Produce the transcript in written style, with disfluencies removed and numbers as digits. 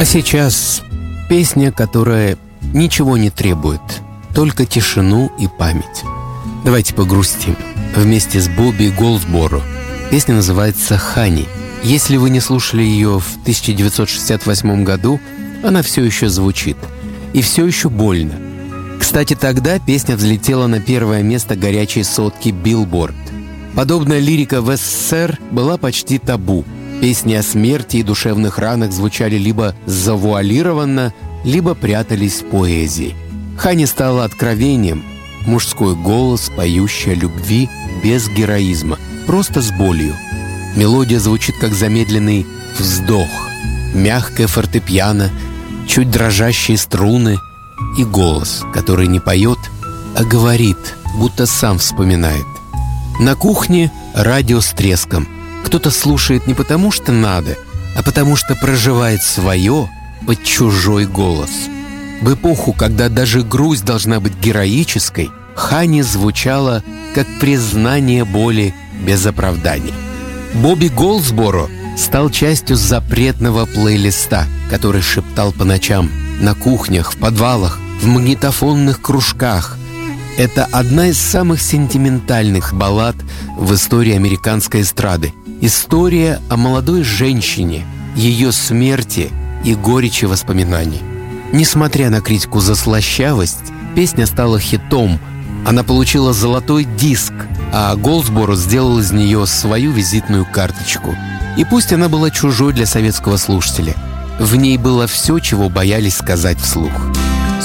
А сейчас песня, которая ничего не требует, только тишину и память. Давайте погрустим вместе с Бобби Голдсборо. Песня называется «Хани». Если вы не слушали ее в 1968 году, она все еще звучит. И все еще больно. Кстати, тогда песня взлетела на первое место горячей сотки Billboard. Подобная лирика в СССР была почти табу. Песни о смерти и душевных ранах звучали либо завуалированно, либо прятались в поэзии. «Хани» стала откровением. Мужской голос, поющий о любви без героизма, просто с болью. Мелодия звучит как замедленный вздох, мягкое фортепиано, чуть дрожащие струны и голос, который не поет, а говорит, будто сам вспоминает. На кухне радио с треском. Кто-то слушает не потому, что надо, а потому, что проживает свое под чужой голос. В эпоху, когда даже грусть должна быть героической, «Хани» звучала как признание боли без оправданий. Бобби Голдсборо стал частью запретного плейлиста, который шептал по ночам на кухнях, в подвалах, в магнитофонных кружках. Это одна из самых сентиментальных баллад в истории американской эстрады. История о молодой женщине, ее смерти и горечи воспоминаний. Несмотря на критику за слащавость, песня стала хитом. Она получила золотой диск, а Голдсборо сделал из нее свою визитную карточку. И пусть она была чужой для советского слушателя, в ней было все, чего боялись сказать вслух.